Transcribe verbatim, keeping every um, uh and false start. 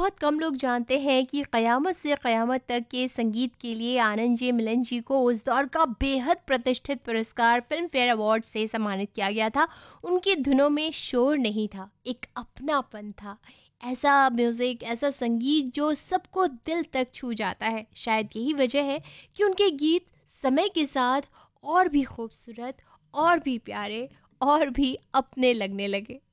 बहुत कम लोग जानते हैं कि क़यामत से क़यामत तक के संगीत के लिए आनंद जे मिलन जी को उस दौर का बेहद प्रतिष्ठित पुरस्कार फिल्म फेयर अवार्ड से सम्मानित किया गया था। उनकी धुनों में शोर नहीं था, एक अपनापन था। ऐसा म्यूज़िक, ऐसा संगीत जो सबको दिल तक छू जाता है। शायद यही वजह है कि उनके गीत समय के साथ और भी खूबसूरत, और भी प्यारे, और भी अपने लगने लगे।